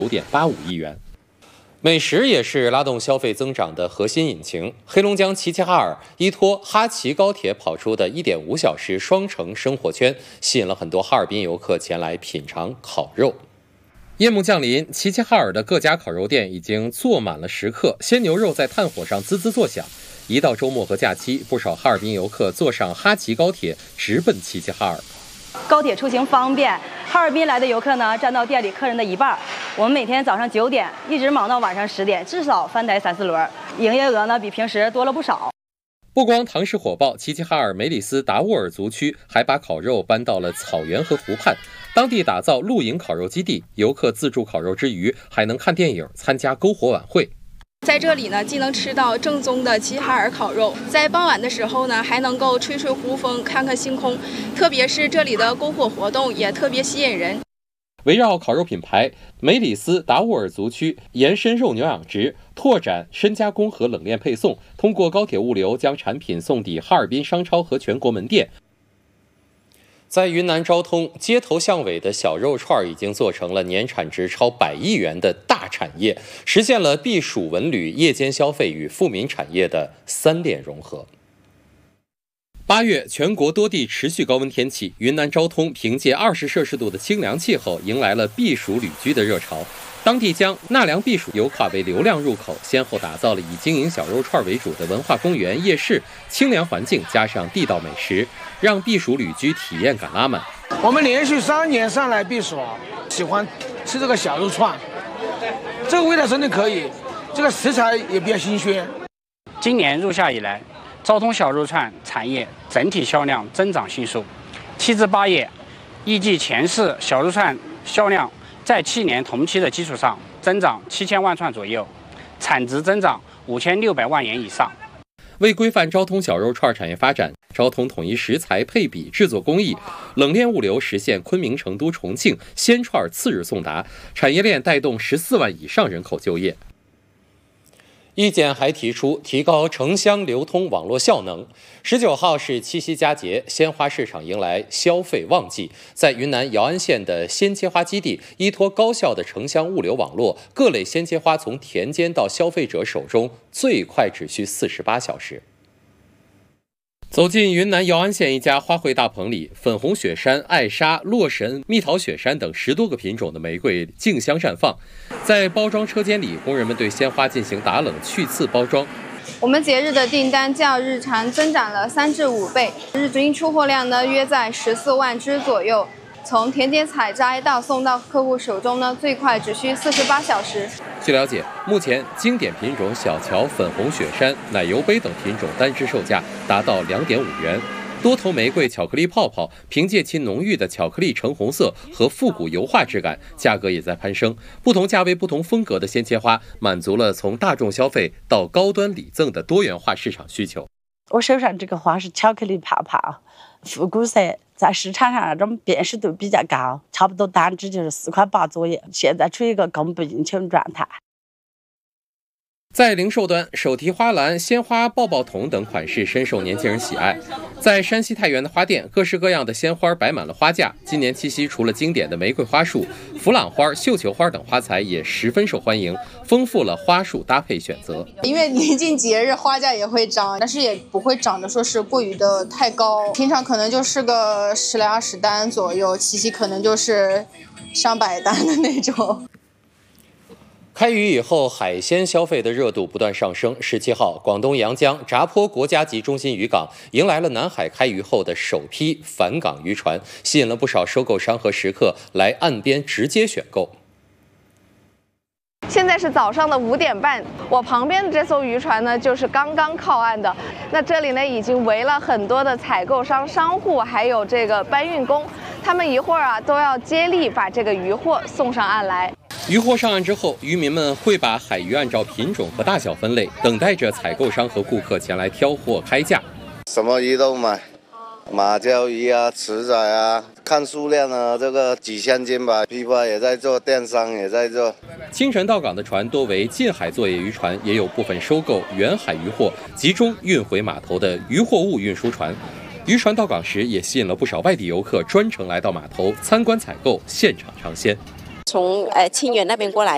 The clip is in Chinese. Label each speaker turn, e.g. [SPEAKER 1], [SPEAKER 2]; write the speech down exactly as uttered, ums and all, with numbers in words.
[SPEAKER 1] 九点八五亿元。美食也是拉动消费增长的核心引擎。黑龙江齐齐哈尔依托哈齐高铁跑出的一点五小时双城生活圈，吸引了很多哈尔滨游客前来品尝烤肉。夜幕降临，齐齐哈尔的各家烤肉店已经坐满了食客，鲜牛肉在炭火上滋滋作响。一到周末和假期，不少哈尔滨游客坐上哈齐高铁直奔齐齐哈尔。
[SPEAKER 2] 高铁出行方便，哈尔滨来的游客呢占到店里客人的一半。我们每天早上九点一直忙到晚上十点，至少翻台三四轮，营业额呢比平时多了不少。
[SPEAKER 1] 不光堂食火爆，齐齐哈尔梅里斯达斡尔族区还把烤肉搬到了草原和湖畔，当地打造露营烤肉基地，游客自助烤肉之余，还能看电影、参加篝火晚会。
[SPEAKER 3] 在这里呢，既能吃到正宗的齐齐哈尔烤肉，在傍晚的时候呢，还能够吹吹湖风，看看星空。特别是这里的篝火活动也特别吸引人。
[SPEAKER 1] 围绕烤肉品牌梅里斯达斡尔族区延伸肉牛养殖，拓展深加工和冷链配送，通过高铁物流将产品送抵哈尔滨商超和全国门店。在云南昭通，街头巷尾的小肉串已经做成了年产值超百亿元的大产业，实现了避暑文旅、夜间消费与富民产业的三链融合。八月，全国多地持续高温天气，云南昭通凭借二十摄氏度的清凉气候，迎来了避暑旅居的热潮。当地将纳凉避暑游跨为流量入口，先后打造了以经营小肉串为主的文化公园、夜市，清凉环境加上地道美食，让避暑旅居体验感拉满。
[SPEAKER 4] 我们连续三年上来避暑，喜欢吃这个小肉串，这个味道真的可以，这个食材也比较新鲜。
[SPEAKER 5] 今年入夏以来，昭通小肉串产业整体销量增长迅速，七至八月，预计全市小肉串销量在去年同期的基础上增长七千万串左右，产值增长五千六百万元以上。
[SPEAKER 1] 为规范昭通小肉串产业发展，昭通统一食材配比、制作工艺、冷链物流，实现昆明、成都、重庆鲜串次日送达，产业链带动十四万以上人口就业。意见还提出提高城乡流通网络效能。十九号是七夕佳节，鲜花市场迎来消费旺季。在云南瑶安县的鲜切花基地，依托高效的城乡物流网络，各类鲜切花从田间到消费者手中，最快只需四十八小时。走进云南瑶安县一家花卉大棚里，粉红雪山、艾莎、洛神、蜜桃雪山等十多个品种的玫瑰竞相绽放。在包装车间里，工人们对鲜花进行打冷去刺包装。
[SPEAKER 6] 我们节日的订单较日常增长了三至五倍，日均出货量呢约在十四万只左右。从田间采摘到送到客户手中呢，最快只需四十八小时。
[SPEAKER 1] 据了解，目前经典品种小乔、粉红雪山、奶油杯等品种单只售价达到两点五元。多头玫瑰巧克力泡泡凭借其浓郁的巧克力橙红色和复古油画质感，价格也在攀升。不同价位、不同风格的鲜切花，满足了从大众消费到高端礼赠的多元化市场需求。
[SPEAKER 7] 我手上这个花是巧克力泡泡，复古色，在市场上那种辨识度比较高，差不多单只就是四块八左右，现在处于一个供不应求的状态。
[SPEAKER 1] 在零售端，手提花篮、鲜花抱抱筒等款式深受年轻人喜爱。在山西太原的花店，各式各样的鲜花摆满了花架。今年七夕，除了经典的玫瑰花束、弗朗花、绣球花等花材也十分受欢迎，丰富了花束搭配选择。
[SPEAKER 8] 因为临近节日，花价也会涨，但是也不会涨得说是过于的太高。平常可能就是个十来二十单左右，七夕可能就是上百单的那种。
[SPEAKER 1] 开渔以后，海鲜消费的热度不断上升。十七号，广东阳江闸坡国家级中心渔港迎来了南海开渔后的首批返港渔船，吸引了不少收购商和食客来岸边直接选购。
[SPEAKER 6] 现在是早上的五点半，我旁边的这艘渔船呢，就是刚刚靠岸的。那这里呢，已经围了很多的采购商、商户，还有这个搬运工，他们一会儿啊都要接力把这个渔货送上岸来。
[SPEAKER 1] 渔货上岸之后，渔民们会把海鱼按照品种和大小分类，等待着采购商和顾客前来挑货开价。
[SPEAKER 9] 什么鱼都买，马鲛鱼啊、池仔啊，看数量啊，这个几千斤吧。批发也在做，电商也在做。
[SPEAKER 1] 清晨到港的船多为近海作业渔船，也有部分收购远海渔货集中运回码头的渔货物运输船。渔船到港时，也吸引了不少外地游客专程来到码头参观采购，现场尝鲜。
[SPEAKER 10] 从呃清远那边过来，